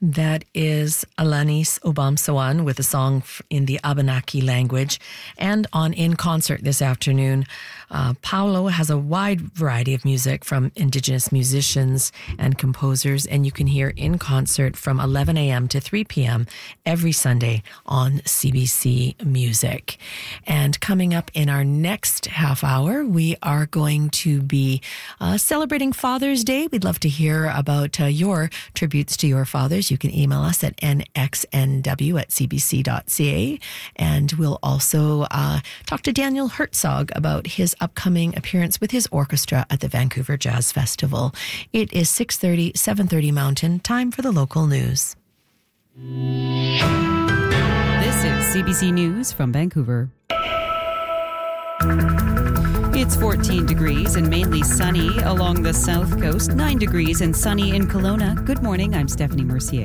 That is Alanis Obamsawant with a song in the Abenaki language. And on In Concert this afternoon, Paulo has a wide variety of music from Indigenous musicians and composers, and you can hear In Concert from 11 a.m. to 3 p.m. every Sunday on CBC Music. And coming up in our next half hour, we are going to be celebrating Father's Day. We'd love to hear about your tributes to your fathers. You can email us at nxnw@cbc.ca. And we'll also talk to Daniel Herzog about his upcoming appearance with his orchestra at the Vancouver Jazz Festival. It is 6:30, 7:30 Mountain. Time for the local news. This is CBC News from Vancouver. It's 14 degrees and mainly sunny along the south coast, 9 degrees and sunny in Kelowna. Good morning, I'm Stephanie Mercier.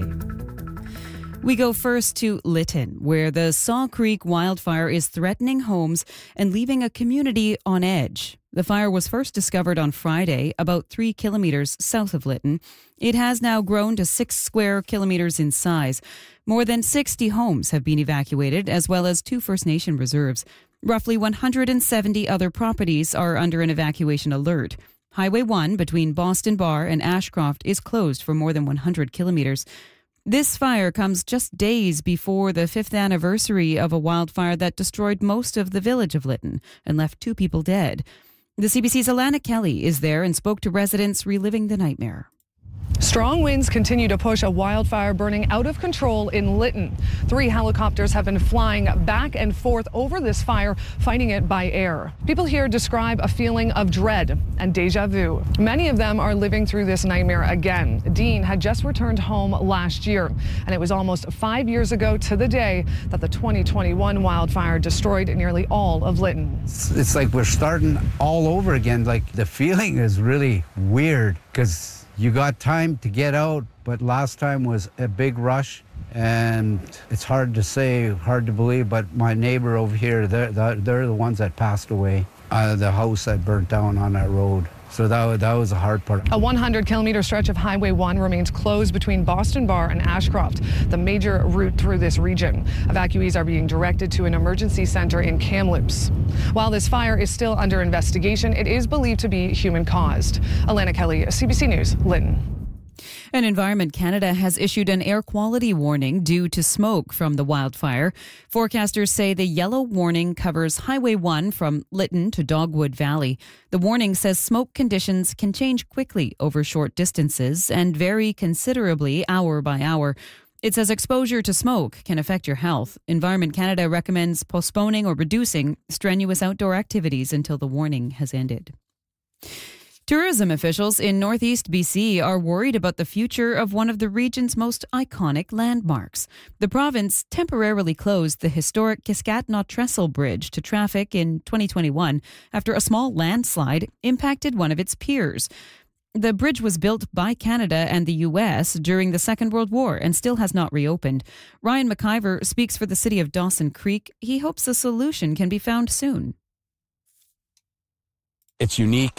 We go first to Lytton, where the Saw Creek wildfire is threatening homes and leaving a community on edge. The fire was first discovered on Friday, about 3 kilometers south of Lytton. It has now grown to 6 square kilometers in size. More than 60 homes have been evacuated, as well as 2 First Nation reserves. Roughly 170 other properties are under an evacuation alert. Highway 1 between Boston Bar and Ashcroft is closed for more than 100 kilometers. This fire comes just days before the 5th anniversary of a wildfire that destroyed most of the village of Lytton and left 2 people dead. The CBC's Alana Kelly is there and spoke to residents reliving the nightmare. Strong winds continue to push a wildfire burning out of control in Lytton. 3 helicopters have been flying back and forth over this fire, fighting it by air. People here describe a feeling of dread and deja vu. Many of them are living through this nightmare again. Dean had just returned home last year, and it was almost 5 years ago to the day that the 2021 wildfire destroyed nearly all of Lytton. It's like we're starting all over again. Like, the feeling is really weird because you got time to get out, but last time was a big rush, and it's hard to say, hard to believe, but my neighbor over here, they're the ones that passed away. The house that burnt down on that road. So that was a hard part. A 100-kilometer stretch of Highway 1 remains closed between Boston Bar and Ashcroft, the major route through this region. Evacuees are being directed to an emergency center in Kamloops. While this fire is still under investigation, it is believed to be human-caused. Alana Kelly, CBC News, Lytton. And Environment Canada has issued an air quality warning due to smoke from the wildfire. Forecasters say the yellow warning covers Highway 1 from Lytton to Dogwood Valley. The warning says smoke conditions can change quickly over short distances and vary considerably hour by hour. It says exposure to smoke can affect your health. Environment Canada recommends postponing or reducing strenuous outdoor activities until the warning has ended. Tourism officials in northeast BC are worried about the future of one of the region's most iconic landmarks. The province temporarily closed the historic Kiskatnaw-Trestle Bridge to traffic in 2021 after a small landslide impacted one of its piers. The bridge was built by Canada and the U.S. during the Second World War and still has not reopened. Ryan McIver speaks for the city of Dawson Creek. He hopes a solution can be found soon. It's unique